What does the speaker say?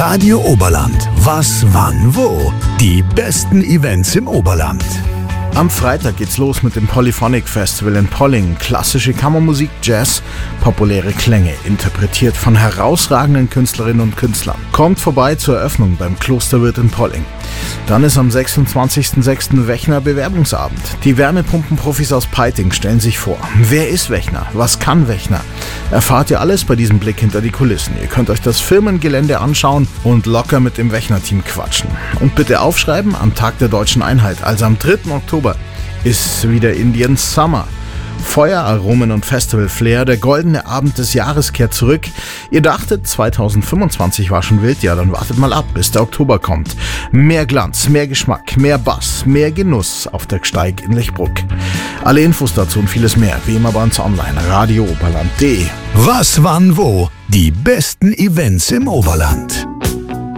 Radio Oberland. Was, wann, wo? Die besten Events im Oberland. Am Freitag geht's los mit dem Polyphonic Festival in Polling. Klassische Kammermusik, Jazz, populäre Klänge, interpretiert von herausragenden Künstlerinnen und Künstlern. Kommt vorbei zur Eröffnung beim Klosterwirt in Polling. Dann ist am 26.06. Wechner Bewerbungsabend. Die Wärmepumpenprofis aus Peiting stellen sich vor. Wer ist Wechner? Was kann Wechner? Erfahrt ihr alles bei diesem Blick hinter die Kulissen. Ihr könnt euch das Firmengelände anschauen und locker mit dem Wechner-Team quatschen. Und bitte aufschreiben, am Tag der Deutschen Einheit, also am 3. Oktober, ist wieder Indian Summer. Feuer, Aromen und Festival-Flair, der goldene Abend des Jahres kehrt zurück. Ihr dachtet, 2025 war schon wild, ja, dann wartet mal ab, bis der Oktober kommt. Mehr Glanz, mehr Geschmack, mehr Bass, mehr Genuss auf der Gsteig in Lechbruck. Alle Infos dazu und vieles mehr, wie immer bei uns online, radiooberland.de. Was, wann, wo? Die besten Events im Oberland.